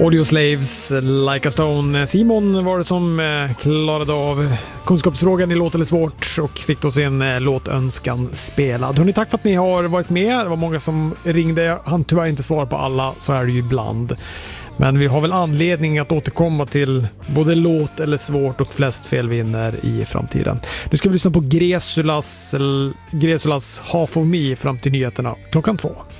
Audioslaves, Like a Stone. Simon var det som klarade av kunskapsfrågan i Låt eller svårt och fick då sin låtönskan spelad. Hörrni, tack för att ni har varit med. Det var många som ringde. Han tyvärr inte svara på alla, så är det ju ibland. Men vi har väl anledning att återkomma till både låt eller svårt och flest fel vinner i framtiden. Nu ska vi lyssna på Gresulas Half of Me fram till nyheterna 2:00.